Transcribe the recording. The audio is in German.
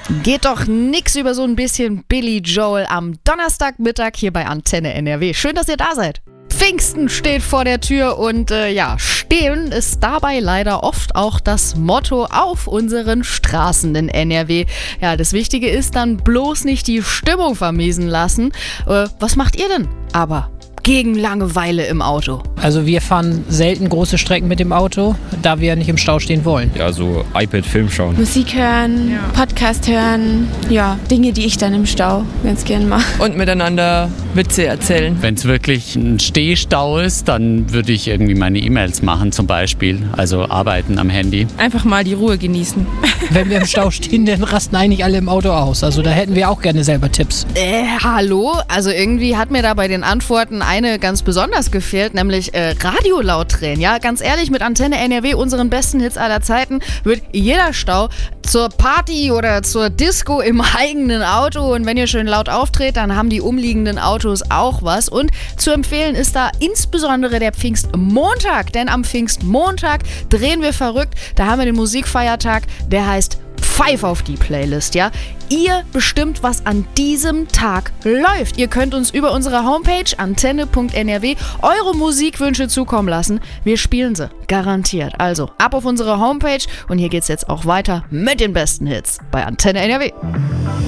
Geht doch nix über so ein bisschen Billy Joel am Donnerstagmittag hier bei Antenne NRW. Schön, dass ihr da seid. Pfingsten steht vor der Tür und stehlen ist dabei leider oft auch das Motto auf unseren Straßen in NRW. Ja, das Wichtige ist dann bloß nicht die Stimmung vermiesen lassen. Was macht ihr denn aber gegen Langeweile im Auto? Also wir fahren selten große Strecken mit dem Auto, da wir nicht im Stau stehen wollen. Ja, so iPad-Film schauen. Musik hören, Podcast hören, Dinge, die ich dann im Stau ganz gern mache. Und miteinander Witze erzählen. Wenn es wirklich ein Stehstau ist, dann würde ich irgendwie meine E-Mails machen zum Beispiel, also arbeiten am Handy. Einfach mal die Ruhe genießen. Wenn wir im Stau stehen, dann rasten eigentlich alle im Auto aus. Also da hätten wir auch gerne selber Tipps. Hallo? Also irgendwie hat mir da bei den Antworten eine ganz besonders gefehlt, nämlich Radio laut drehen. Ja, ganz ehrlich, mit Antenne NRW, unseren besten Hits aller Zeiten, wird jeder Stau zur Party oder zur Disco im eigenen Auto. Und wenn ihr schön laut auftritt, dann haben die umliegenden Autos auch was. Und zu empfehlen ist da insbesondere der Pfingstmontag. Denn am Pfingstmontag drehen wir verrückt. Da haben wir den Musikfeiertag, der heißt Pfeif auf die Playlist, ja. Ihr bestimmt, was an diesem Tag läuft. Ihr könnt uns über unsere Homepage antenne.nrw eure Musikwünsche zukommen lassen. Wir spielen sie, garantiert. Also ab auf unsere Homepage und hier geht's jetzt auch weiter mit den besten Hits bei Antenne NRW.